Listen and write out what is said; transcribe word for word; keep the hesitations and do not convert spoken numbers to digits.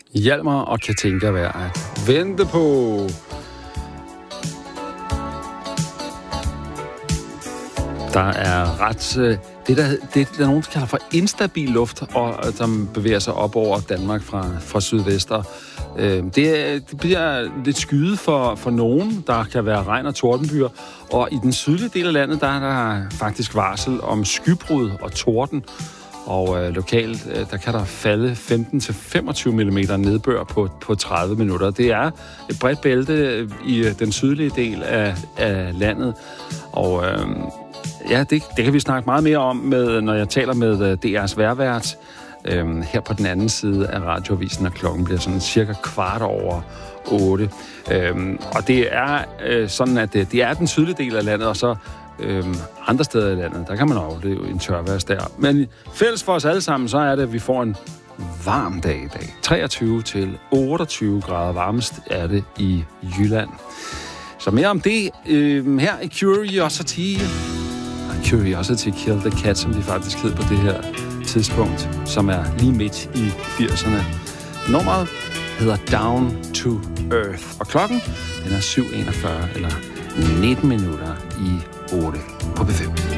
Hjalmar og Katinka være at vente på. Der er ret... Det, der, det der nogen kalder for instabil luft, og som bevæger sig op over Danmark fra, fra sydvester. Det, det bliver lidt skyet for, for nogen. Der kan være regn og tordenbyer. Og i den sydlige del af landet, der er der faktisk varsel om skybrud og torden. Og øh, lokalt, øh, der kan der falde femten til femogtyve millimeter nedbør på, på tredive minutter. Det er et bredt bælte i øh, den sydlige del af, af landet. Og øh, ja, det, det kan vi snakke meget mere om, med, når jeg taler med øh, D R's vejrvært øh, her på den anden side af radioavisen, og klokken bliver sådan cirka kvart over otte. Øh, og det er øh, sådan, at det, det er den sydlige del af landet, og så Øhm, andre steder i landet, der kan man opleve en tørværsdag. Men fælles for os alle sammen, så er det, at vi får en varm dag i dag. treogtyve til otteogtyve grader varmest er det i Jylland. Så mere om det øhm, her i Curiosity. Curiosity Kill the Cat, som de faktisk hed på det her tidspunkt, som er lige midt i firserne. Nummeret hedder Down to Earth. Og klokken, den er syv enogfyrre, eller nitten minutter i otte på B fem.